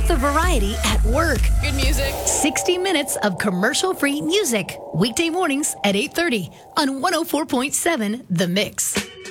of the variety at work. Good music. 60 minutes of commercial-free music. Weekday mornings at 8:30 on 104.7 The Mix.